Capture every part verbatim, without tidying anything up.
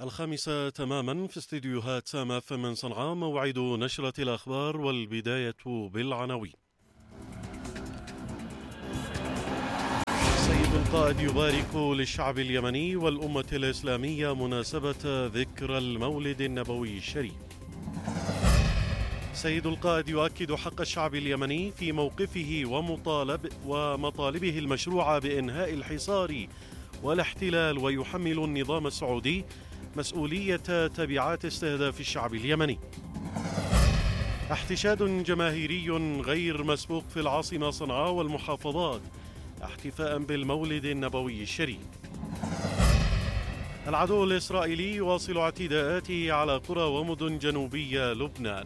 الخامسة تماما في استديوهات سامف من صنعاء، موعد نشرة الأخبار، والبداية بالعناوين. السيد القائد يبارك للشعب اليمني والأمة الإسلامية مناسبة ذكرى المولد النبوي الشريف. السيد القائد يؤكد حق الشعب اليمني في موقفه ومطالب ومطالبه المشروعة بإنهاء الحصار والاحتلال، ويحمل النظام السعودي مسؤولية تبعات استهداف الشعب اليمني. احتشاد جماهيري غير مسبوق في العاصمة صنعاء والمحافظات احتفاء بالمولد النبوي الشريف. العدو الإسرائيلي يواصل اعتداءاته على قرى ومدن جنوبية لبنان.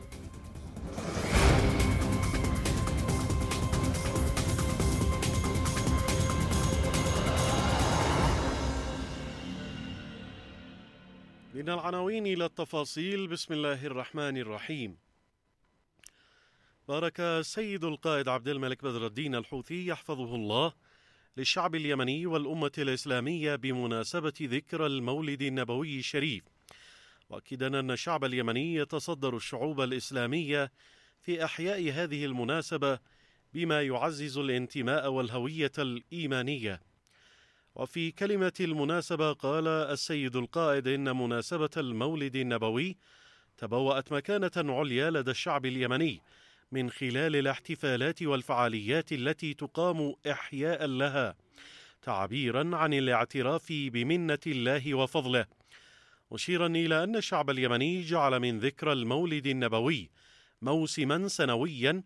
من العناوين إلى التفاصيل. بسم الله الرحمن الرحيم. بارك السيد القائد عبد الملك بدر الدين الحوثي يحفظه الله للشعب اليمني والأمة الإسلامية بمناسبة ذكرى المولد النبوي الشريف، مؤكدا أن الشعب اليمني يتصدر الشعوب الإسلامية في إحياء هذه المناسبة بما يعزز الانتماء والهوية الإيمانية. وفي كلمة المناسبة قال السيد القائد إن مناسبة المولد النبوي تبوأت مكانة عليا لدى الشعب اليمني من خلال الاحتفالات والفعاليات التي تقام إحياء لها، تعبيرا عن الاعتراف بمنة الله وفضله، مشيرا إلى أن الشعب اليمني جعل من ذكرى المولد النبوي موسما سنويا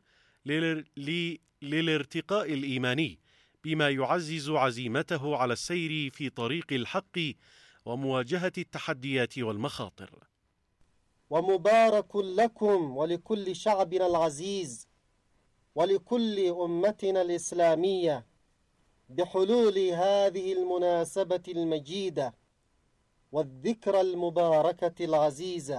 للارتقاء الإيماني، بما يعزز عزيمته على السير في طريق الحق ومواجهة التحديات والمخاطر. ومبارك لكم ولكل شعبنا العزيز ولكل أمتنا الإسلامية بحلول هذه المناسبة المجيدة والذكرى المباركة العزيزة،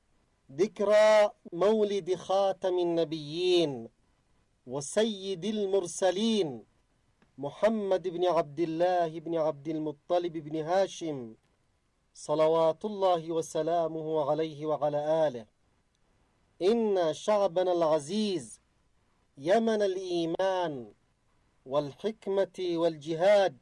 ذكرى مولد خاتم النبيين وسيد المرسلين محمد بن عبد الله بن عبد المطلب بن هاشم صلوات الله وسلامه عليه وعلى آله. إن شعبنا العزيز يمن الإيمان والحكمة والجهاد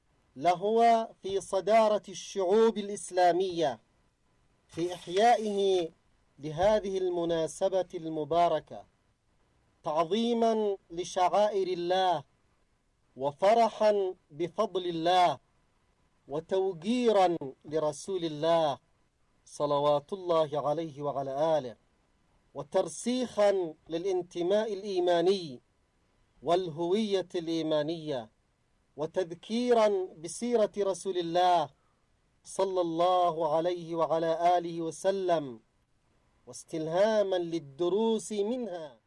لهو في صدارة الشعوب الإسلامية في إحيائه لهذه المناسبة المباركة، تعظيما لشعائر الله وفرحا بفضل الله وتوقيرا لرسول الله صلوات الله عليه وعلى آله، وترسيخا للانتماء الإيماني والهوية الإيمانية، وتذكيرا بسيرة رسول الله صلى الله عليه وعلى آله وسلم، واستلهاما للدروس منها.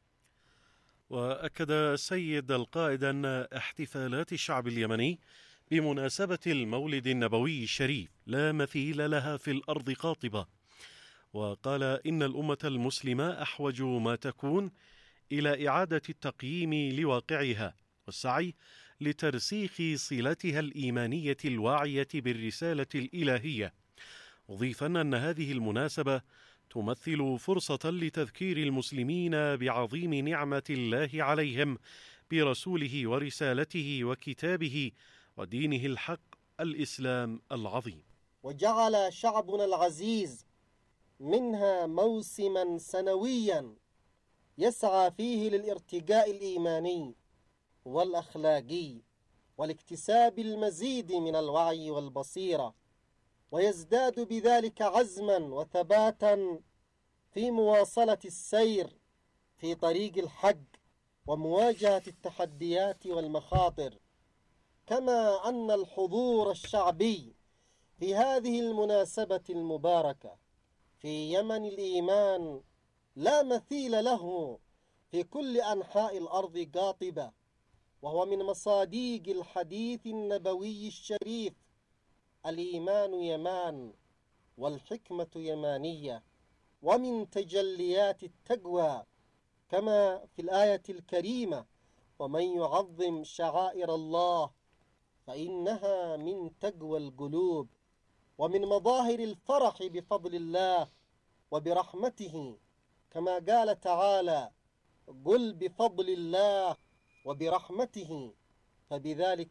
وأكد السيد القائد أن احتفالات الشعب اليمني بمناسبة المولد النبوي الشريف لا مثيل لها في الأرض قاطبة، وقال إن الأمة المسلمة أحوج ما تكون إلى إعادة التقييم لواقعها والسعي لترسيخ صلتها الإيمانية الواعية بالرسالة الإلهية، مضيفا أن هذه المناسبة تمثل فرصة لتذكير المسلمين بعظيم نعمة الله عليهم برسوله ورسالته وكتابه ودينه الحق الإسلام العظيم. وجعل شعبنا العزيز منها موسما سنويا يسعى فيه للارتقاء الإيماني والأخلاقي والاكتساب المزيد من الوعي والبصيرة، ويزداد بذلك عزما وثباتا في مواصلة السير في طريق الحق ومواجهة التحديات والمخاطر. كما أن الحضور الشعبي في هذه المناسبة المباركة في يمن الإيمان لا مثيل له في كل أنحاء الأرض قاطبة، وهو من مصادق الحديث النبوي الشريف: الإيمان يمان والحكمة يمانية. ومن تجليات التقوى كما في الآية الكريمة: ومن يعظم شعائر الله فإنها من تقوى القلوب. ومن مظاهر الفرح بفضل الله وبرحمته، كما قال تعالى: قل بفضل الله وبرحمته فبذلك